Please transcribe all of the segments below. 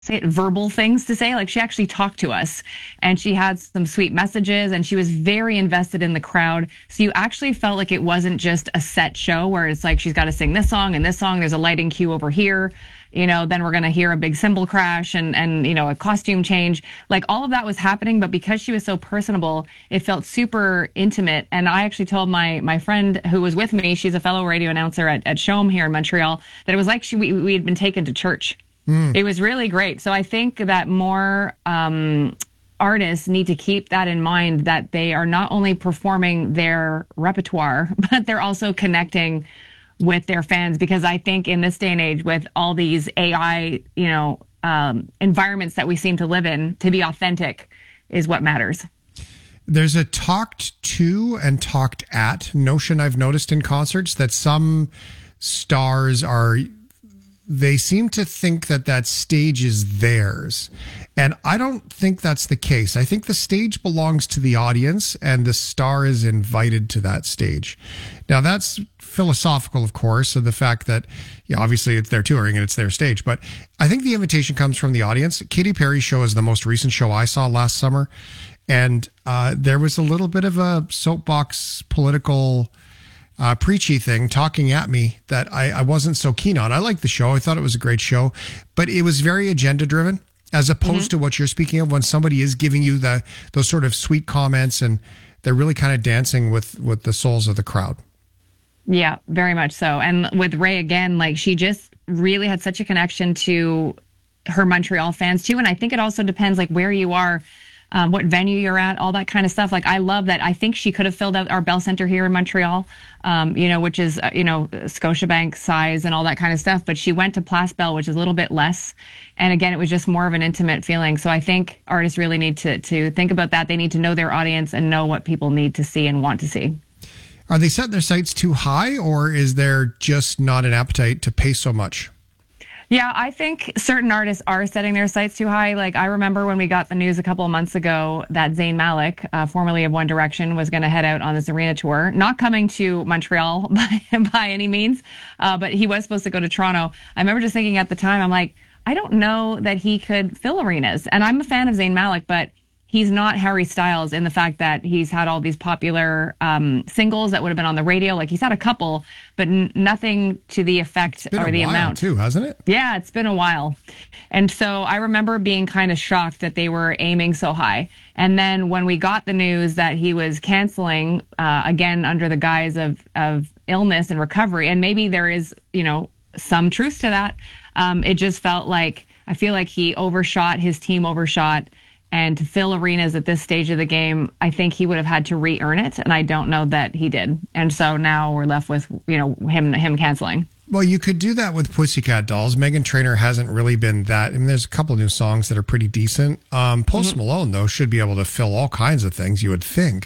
say it, verbal things to say. Like she actually talked to us and she had some sweet messages and she was very invested in the crowd. So you actually felt like it wasn't just a set show where it's like she's got to sing this song and this song. There's a lighting cue over here. Then we're going to hear a big cymbal crash and a costume change. Like all of that was happening, but because she was so personable, it felt super intimate. And I actually told my friend who was with me, she's a fellow radio announcer at Shome here in Montreal, that it was like we had been taken to church. It was really great. So I think that more artists need to keep that in mind, that they are not only performing their repertoire, but they're also connecting with their fans. Because I think in this day and age, with all these AI, environments that we seem to live in, to be authentic is what matters. There's a talked to and talked at notion I've noticed in concerts, that some stars they seem to think that stage is theirs. And I don't think that's the case. I think the stage belongs to the audience and the star is invited to that stage. Now, that's philosophical, of course, of the fact that, obviously it's their touring and it's their stage. But I think the invitation comes from the audience. Katy Perry's show is the most recent show I saw last summer. And there was a little bit of a soapbox political preachy thing talking at me that I wasn't so keen on. I liked the show. I thought it was a great show, but it was very agenda driven, as opposed to what you're speaking of, when somebody is giving you those sort of sweet comments and they're really kind of dancing with the souls of the crowd. Yeah, very much so. And with Raye, again, like she just really had such a connection to her Montreal fans too. And I think it also depends like where you are, what venue you're at, all that kind of stuff. Like I love that. I think she could have filled out our Bell Center here in Montreal, which is, Scotiabank size and all that kind of stuff. But she went to Place Bell, which is a little bit less. And again, it was just more of an intimate feeling. So I think artists really need to think about that. They need to know their audience and know what people need to see and want to see. Are they setting their sights too high, or is there just not an appetite to pay so much? Yeah, I think certain artists are setting their sights too high. Like I remember when we got the news a couple of months ago that Zayn Malik, formerly of One Direction, was going to head out on this arena tour, not coming to Montreal by any means, but he was supposed to go to Toronto. I remember just thinking at the time, I'm like, I don't know that he could fill arenas. And I'm a fan of Zayn Malik, but he's not Harry Styles in the fact that he's had all these popular singles that would have been on the radio. Like he's had a couple, but nothing to the effect or the amount. Too, hasn't it? Yeah, it's been a while. And so I remember being kind of shocked that they were aiming so high. And then when we got the news that he was canceling, again, under the guise of illness and recovery, and maybe there is, some truth to that, it just felt like, I feel like he overshot, his team overshot. And to fill arenas at this stage of the game, I think he would have had to re-earn it, and I don't know that he did. And so now we're left with, him canceling. Well, you could do that with Pussycat Dolls. Meghan Trainor hasn't really been that. I mean, there's a couple new songs that are pretty decent. Post Malone, though, should be able to fill all kinds of things, you would think.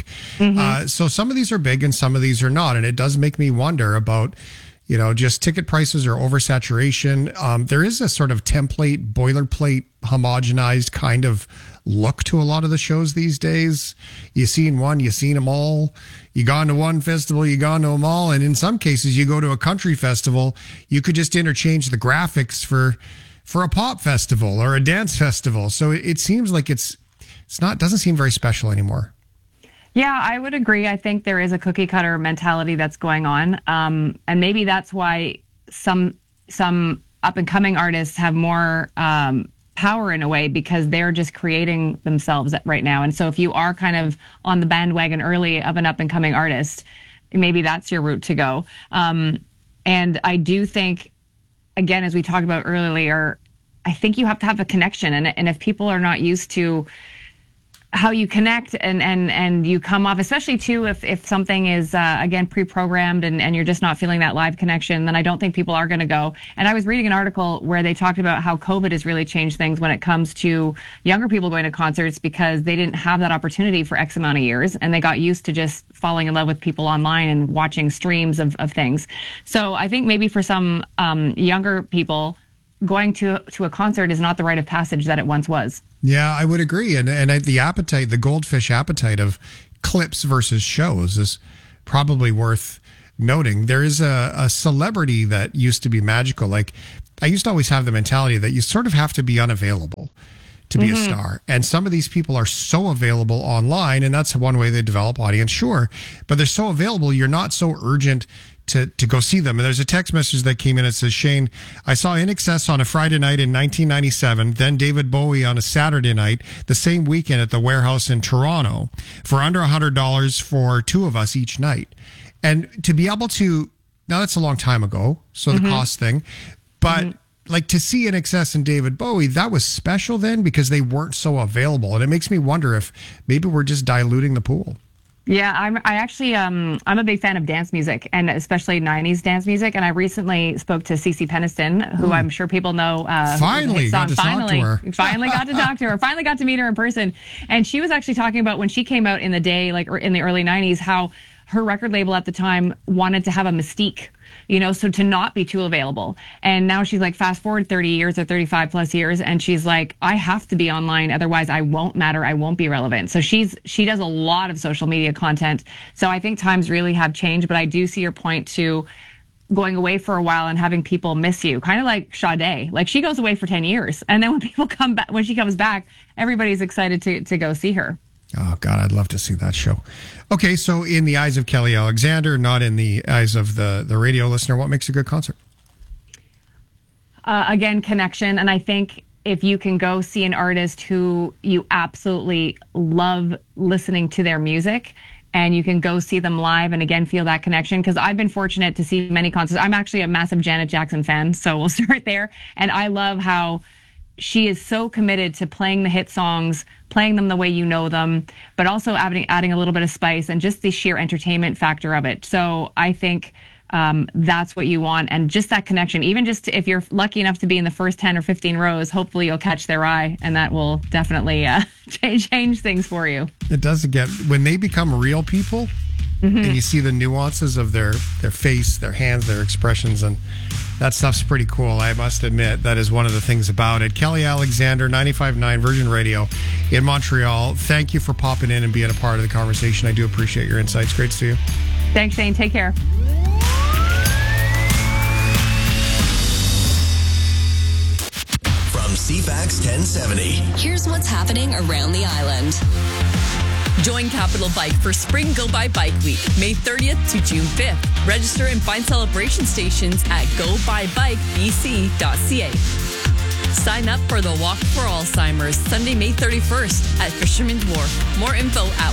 So some of these are big and some of these are not. And it does make me wonder about, just ticket prices or oversaturation. There is a sort of template, boilerplate, homogenized kind of look to a lot of the shows these days. You seen one, you seen them all. You gone to one festival, you gone to them all. And in some cases, you go to a country festival, you could just interchange the graphics for a pop festival or a dance festival. So it seems like doesn't seem very special anymore. Yeah, I would agree. I think there is a cookie cutter mentality that's going on. And maybe that's why some up and coming artists have more power in a way, because they're just creating themselves right now. And so if you are kind of on the bandwagon early of an up and coming artist, maybe that's your route to go. And I do think, again, as we talked about earlier, I think you have to have a connection. And if people are not used to how you connect and you come off, especially too, if something is, again, pre-programmed and you're just not feeling that live connection, then I don't think people are going to go. And I was reading an article where they talked about how COVID has really changed things when it comes to younger people going to concerts, because they didn't have that opportunity for X amount of years and they got used to just falling in love with people online and watching streams of things. So I think maybe for some younger people, going to a concert is not the rite of passage that it once was. Yeah, I would agree. And the goldfish appetite of clips versus shows is probably worth noting. There is a celebrity that used to be magical. Like I used to always have the mentality that you sort of have to be unavailable to be a star. And some of these people are so available online, and that's one way they develop audience, sure. But they're so available, you're not so urgent to go see them. And there's a text message that came in. It says, Shane, I saw INXS on a Friday night in 1997, then David Bowie on a Saturday night, the same weekend at the Warehouse in Toronto for under $100 for two of us each night. And to be able to, now that's a long time ago, so the cost thing, but like to see INXS and David Bowie, that was special then because they weren't so available. And it makes me wonder if maybe we're just diluting the pool. Yeah, I'm a big fan of dance music, and especially 90s dance music. And I recently spoke to Cece Peniston, who I'm sure people know. Finally got to talk to her. Finally got to talk to her. Finally got to meet her in person. And she was actually talking about when she came out in the day, like in the early 90s, how her record label at the time wanted to have a mystique, you know, so to not be too available. And now she's like, fast forward 30 years or 35 plus years, and she's like, I have to be online, otherwise I won't matter, I won't be relevant. So she does a lot of social media content. So I think times really have changed, but I do see your point to going away for a while and having people miss you, kind of like Sade. Like, she goes away for 10 years, and then when people come back, when she comes back, everybody's excited to go see her. Oh, God, I'd love to see that show. Okay, so in the eyes of Kelly Alexander, not in the eyes of the radio listener, what makes a good concert? Again, connection. And I think if you can go see an artist who you absolutely love listening to their music, and you can go see them live and again feel that connection, because I've been fortunate to see many concerts. I'm actually a massive Janet Jackson fan, so we'll start there. And I love how she is so committed to playing the hit songs, playing them the way you know them, but also adding a little bit of spice and just the sheer entertainment factor of it. So I think that's what you want, and just that connection. Even just if you're lucky enough to be in the first 10 or 15 rows, hopefully you'll catch their eye, and that will definitely change things for you. It does get, when they become real people, and you see the nuances of their face, their hands, their expressions, and that stuff's pretty cool. I must admit, that is one of the things about it. Kelly Alexander, 95.9 Virgin Radio in Montreal. Thank you for popping in and being a part of the conversation. I do appreciate your insights. Great to see you. Thanks, Shane. Take care. From CFAX 1070. Here's what's happening around the island. Join Capital Bike for Spring Go By Bike Week, May 30th to June 5th. Register and find celebration stations at gobybikebc.ca. Sign up for the Walk for Alzheimer's Sunday, May 31st at Fisherman's Wharf. More info at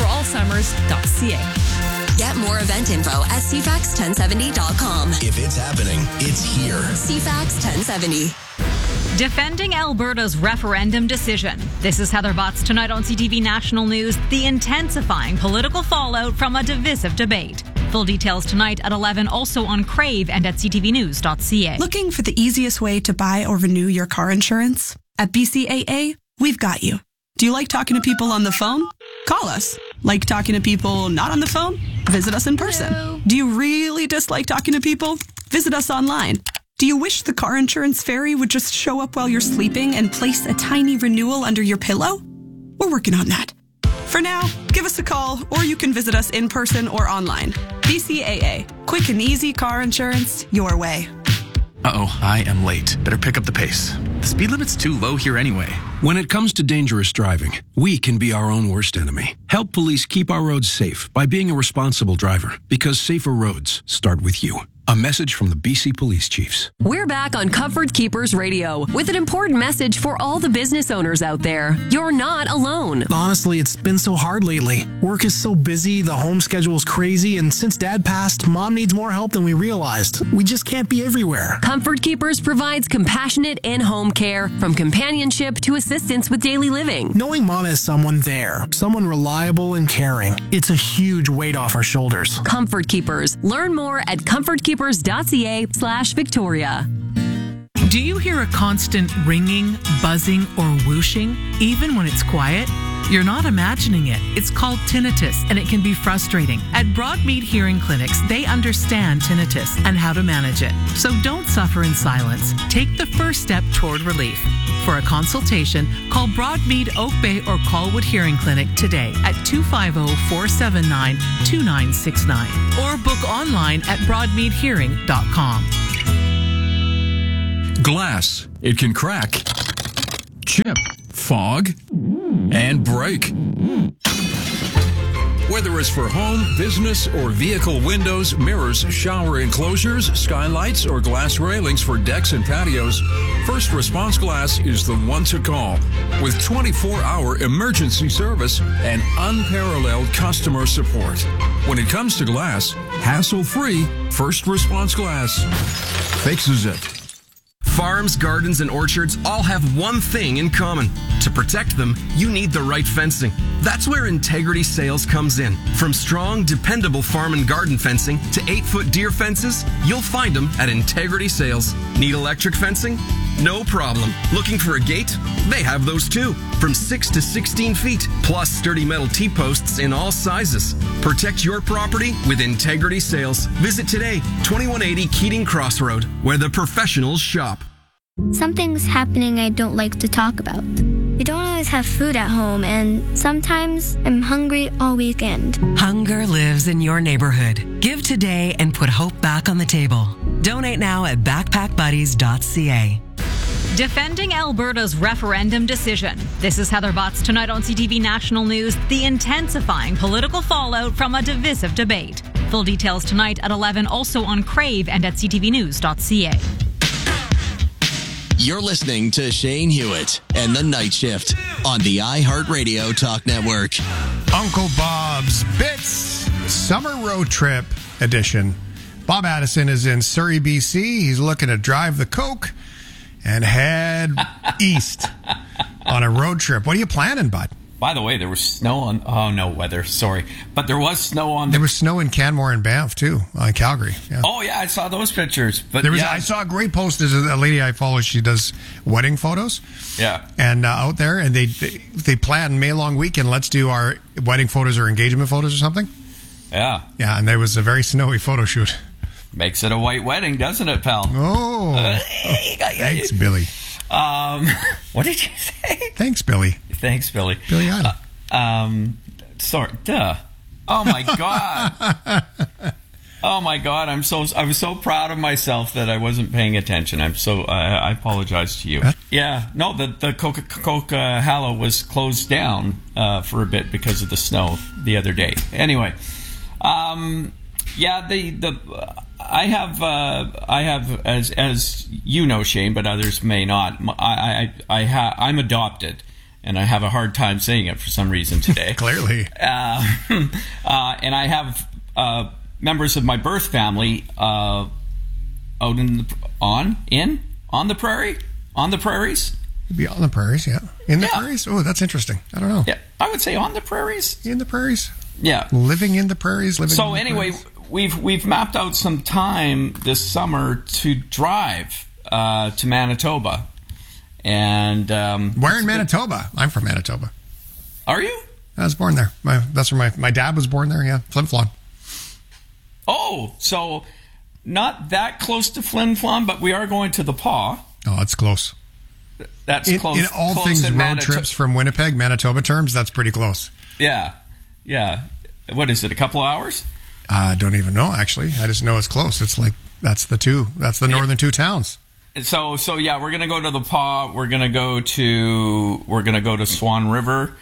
walkforalzheimers.ca. Get more event info at cfax1070.com. If it's happening, it's here. CFAX 1070. Defending Alberta's referendum decision. This is Heather Butts tonight on CTV National News. The intensifying political fallout from a divisive debate. Full details tonight at 11, also on Crave and at ctvnews.ca. Looking for the easiest way to buy or renew your car insurance? At BCAA, we've got you. Do you like talking to people on the phone? Call us. Like talking to people not on the phone? Visit us in person. Hello. Do you really dislike talking to people? Visit us online. Do you wish the car insurance fairy would just show up while you're sleeping and place a tiny renewal under your pillow? We're working on that. For now, give us a call, or you can visit us in person or online. BCAA. Quick and easy car insurance your way. Uh-oh, I am late. Better pick up the pace. The speed limit's too low here anyway. When it comes to dangerous driving, we can be our own worst enemy. Help police keep our roads safe by being a responsible driver, because safer roads start with you. A message from the BC Police Chiefs. We're back on Comfort Keepers Radio with an important message for all the business owners out there. You're not alone. Honestly, it's been so hard lately. Work is so busy, the home schedule's crazy, and since Dad passed, Mom needs more help than we realized. We just can't be everywhere. Comfort Keepers provides compassionate in-home care, from companionship to assistance with daily living. Knowing Mom has someone there, someone reliable and caring, it's a huge weight off our shoulders. Comfort Keepers. Learn more at comfortkeepers.ca/Victoria. Do you hear a constant ringing, buzzing, or whooshing, even when it's quiet? You're not imagining it. It's called tinnitus, and it can be frustrating. At Broadmead Hearing Clinics, they understand tinnitus and how to manage it. So don't suffer in silence. Take the first step toward relief. For a consultation, call Broadmead Oak Bay or Colwood Hearing Clinic today at 250-479-2969 or book online at broadmeadhearing.com. Glass. It can crack, chip, fog, and break. Whether it's for home, business, or vehicle windows, mirrors, shower enclosures, skylights, or glass railings for decks and patios, First Response Glass is the one to call. With 24-hour emergency service and unparalleled customer support. When it comes to glass, hassle-free, First Response Glass fixes it. Farms, gardens, and orchards all have one thing in common. To protect them, you need the right fencing. That's where Integrity Sales comes in. From strong, dependable farm and garden fencing to 8-foot deer fences, you'll find them at Integrity Sales. Need electric fencing? No problem. Looking for a gate? They have those too. From 6 to 16 feet, plus sturdy metal T-posts in all sizes. Protect your property with Integrity Sales. Visit today, 2180 Keating Crossroad, where the professionals shop. Something's happening I don't like to talk about. We don't always have food at home, and sometimes I'm hungry all weekend. Hunger lives in your neighborhood. Give today and put hope back on the table. Donate now at backpackbuddies.ca. Defending Alberta's referendum decision. This is Heather Butts tonight on CTV National News. The intensifying political fallout from a divisive debate. Full details tonight at 11, also on Crave and at ctvnews.ca. You're listening to Shane Hewitt and The Night Shift on the iHeartRadio Talk Network. Uncle Bob's Bits Summer Road Trip Edition. Bob Addison is in Surrey, BC. He's looking to drive the Coke and head east on a road trip. What are you planning, bud? By the way, there was snow on... Oh, no, weather. Sorry. But there was snow on... There was snow in Canmore and Banff, too, Calgary. Yeah. Oh, yeah, I saw those pictures. But I saw a great post. There's a lady I follow. She does wedding photos. Yeah. And out there, and they plan May long weekend. Let's do our wedding photos or engagement photos or something. Yeah. Yeah, and there was a very snowy photo shoot. Makes it a white wedding, doesn't it, pal? Oh. Thanks, Billy. What did you say? Thanks, Billy. Thanks, Billy. Billy Idol. Sorry. Duh. Oh, my God. Oh, my God. I was so proud of myself that I wasn't paying attention. I apologize to you. Yeah. No, the Coca Hallow was closed down for a bit because of the snow the other day. Anyway. Yeah, I have as you know, Shane, but others may not. I'm adopted, and I have a hard time saying it for some reason today. Clearly, and I have members of my birth family out on the prairies. Be on the prairies, yeah. In the prairies. Oh, that's interesting. I don't know. Yeah, I would say on the prairies. In the prairies. Yeah, living in the prairies. So anyway, we've mapped out some time this summer to drive to Manitoba, and where in Manitoba? I'm from Manitoba. Are you? I was born there. That's where my dad was born there. Yeah, Flin Flon. Oh, so not that close to Flin Flon, but we are going to the Paw. Oh, that's close. That's close. In all close things in road trips from Winnipeg, Manitoba terms, that's pretty close. Yeah. Yeah. What is it, a couple hours? I don't even know, actually. I just know it's close. It's like, that's the northern two towns. So yeah, we're going to go to the Paw. We're going to go to Swan River,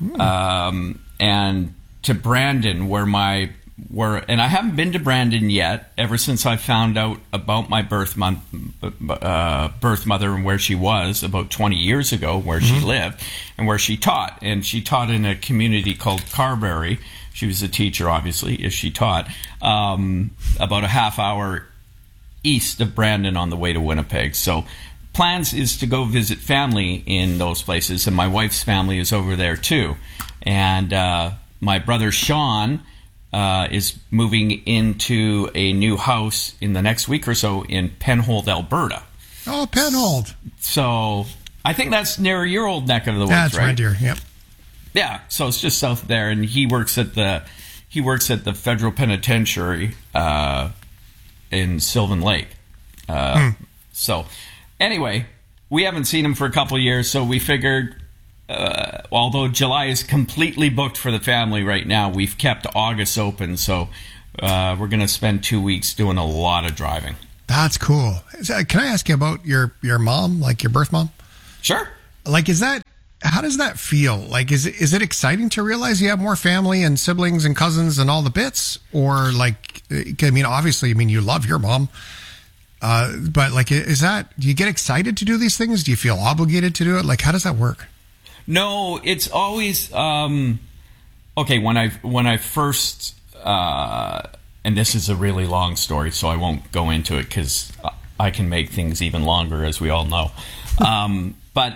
and to Brandon, and I haven't been to Brandon yet, ever since I found out about my birth mother and where she was about 20 years ago, where she lived and where she taught. And she taught in a community called Carberry. She was a teacher, obviously, as she taught, about a half hour east of Brandon on the way to Winnipeg. So plans is to go visit family in those places, and my wife's family is over there too. And my brother Sean is moving into a new house in the next week or so in Penhold, Alberta. Oh, Penhold. So I think that's near your old neck of the woods, that's right? Red Deer, yep. Yeah, so it's just south of there, and he works at the federal penitentiary in Sylvan Lake. So anyway, we haven't seen him for a couple of years, so we figured, although July is completely booked for the family right now, we've kept August open, so we're going to spend 2 weeks doing a lot of driving. That's cool. Can I ask you about your mom, like your birth mom? Sure. Like, how does that feel? Like, is it exciting to realize you have more family and siblings and cousins and all the bits? Or like, I mean, obviously, you love your mom. But like, do you get excited to do these things? Do you feel obligated to do it? Like, how does that work? No, it's always, okay. When I first, and this is a really long story, so I won't go into it because I can make things even longer, as we all know. But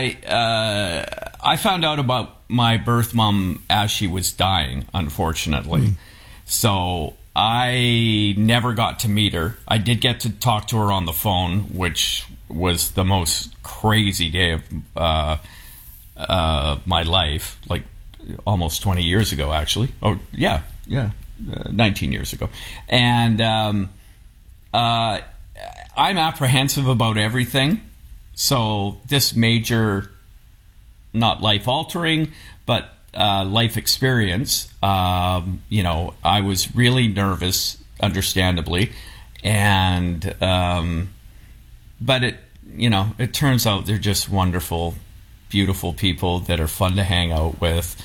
I found out about my birth mom as she was dying, unfortunately. So I never got to meet her. I did get to talk to her on the phone, which was the most crazy day of my life, like almost 20 years ago, actually. Oh, yeah, 19 years ago. And I'm apprehensive about everything. So this major, not life-altering, but life experience, I was really nervous, understandably. And, but it turns out they're just wonderful, beautiful people that are fun to hang out with.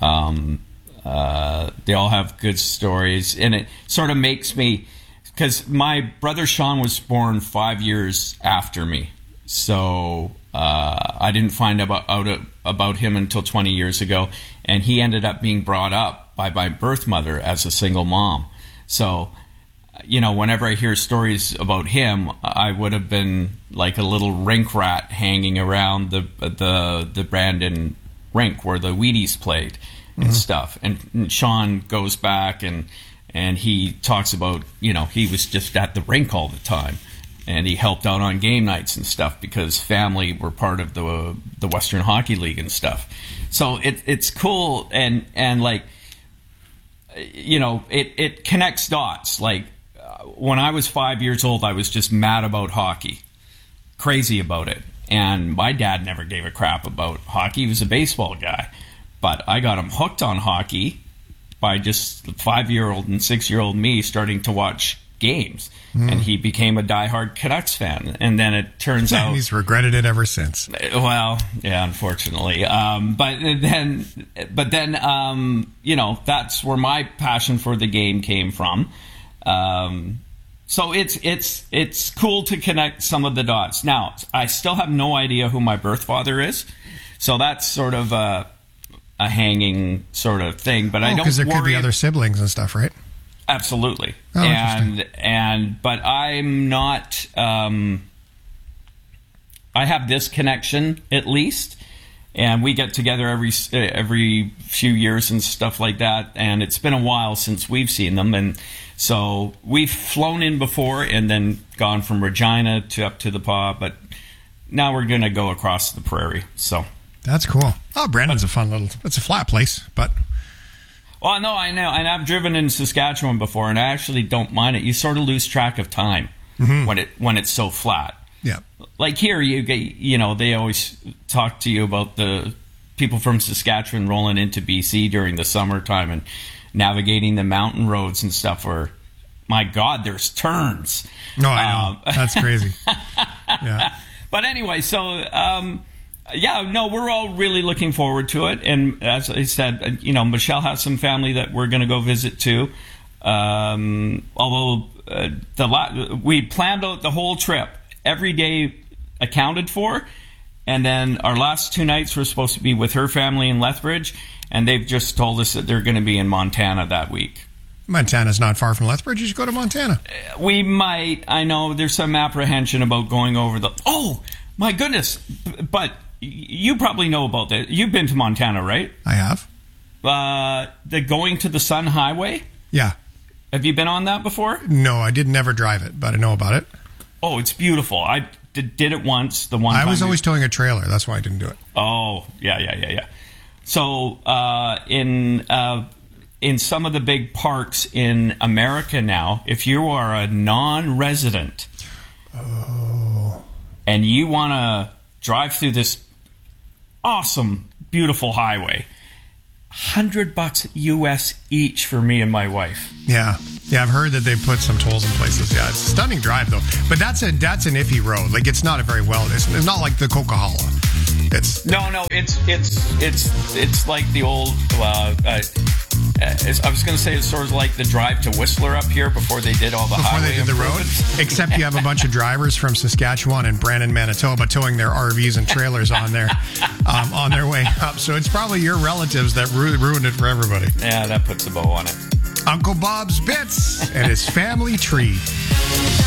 They all have good stories, and it sort of makes me, because my brother Sean was born 5 years after me, so I didn't find out about him until 20 years ago, and he ended up being brought up by my birth mother as a single mom. So, whenever I hear stories about him, I would have been like a little rink rat hanging around the Brandon rink where the Wheaties played and stuff. And Sean goes back and he talks about, he was just at the rink all the time. And he helped out on game nights and stuff because family were part of the Western Hockey League and stuff. So it's cool and like, it connects dots. Like when I was 5 years old, I was just mad about hockey, crazy about it. And my dad never gave a crap about hockey. He was a baseball guy. But I got him hooked on hockey by just 5-year-old and 6-year-old me starting to watch games. And he became a diehard Canucks fan. And then it turns out he's regretted it ever since. Well, yeah, unfortunately. But then that's where my passion for the game came from. So it's cool to connect some of the dots. Now, I still have no idea who my birth father is. So that's sort of a hanging sort of thing. But I don't worry. Because there could be other siblings and stuff, right? Absolutely. Oh, but I'm not, I have this connection at least, and we get together every few years and stuff like that, and it's been a while since we've seen them, and so we've flown in before and then gone from Regina to up to the Pas, but now we're going to go across the prairie, so. That's cool. Oh, Brandon's it's a flat place, but... Well, no, I know, and I've driven in Saskatchewan before, and I actually don't mind it. You sort of lose track of time when it's so flat. Yeah, like here, you get, they always talk to you about the people from Saskatchewan rolling into BC during the summertime and navigating the mountain roads and stuff. Where, my God, there's turns. No, I know, that's crazy. Yeah, but anyway, so. We're all really looking forward to it. And as I said, Michelle has some family that we're going to go visit too. Although we planned out the whole trip, every day accounted for. And then our last 2 nights were supposed to be with her family in Lethbridge. And they've just told us that they're going to be in Montana that week. Montana's not far from Lethbridge. You should go to Montana. We might. I know there's some apprehension about going over oh, my goodness. But... you probably know about that. You've been to Montana, right? I have. The Going to the Sun Highway? Yeah. Have you been on that before? No, I did never drive it, but I know about it. Oh, it's beautiful. I did it once. I was always towing a trailer. That's why I didn't do it. Oh, yeah. So in some of the big parks in America now, if you are a non-resident and you want to drive through this awesome, beautiful highway, $100 US each for me and my wife. Yeah, I've heard that they put some tolls in places. Yeah, it's a stunning drive though. But that's an iffy road. Like it's not a very well. It's not like the Coquihalla. It's like the old. I was going to say it's sort of like the drive to Whistler up here before they did all the highway they did the road. Except you have a bunch of drivers from Saskatchewan and Brandon, Manitoba, towing their RVs and trailers on their way up. So it's probably your relatives that ruined it for everybody. Yeah, that puts a bow on it. Uncle Bob's Bits and his family tree.